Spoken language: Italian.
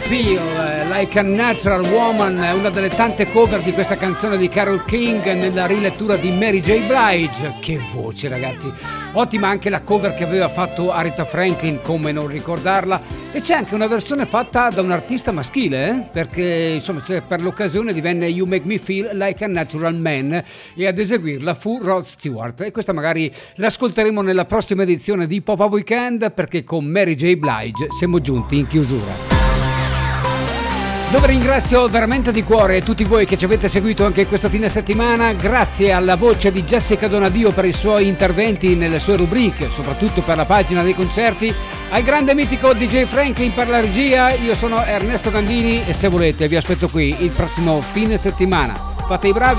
Feel Like a Natural Woman, una delle tante cover di questa canzone di Carole King nella rilettura di Mary J. Blige. Che voce, ragazzi, ottima anche la cover che aveva fatto Aretha Franklin, come non ricordarla. E c'è anche una versione fatta da un artista maschile, perché insomma per l'occasione divenne You Make Me Feel Like a Natural Man, e ad eseguirla fu Rod Stewart. E questa magari l'ascolteremo nella prossima edizione di Pop-Up Weekend, perché con Mary J. Blige siamo giunti in chiusura, dove ringrazio veramente di cuore tutti voi che ci avete seguito anche questo fine settimana. Grazie alla voce di Jessica Donadio per i suoi interventi nelle sue rubriche, soprattutto per la pagina dei concerti, al grande mitico DJ Franklin per la regia. Io sono Ernesto Gandini e se volete vi aspetto qui il prossimo fine settimana. Fate i bravi.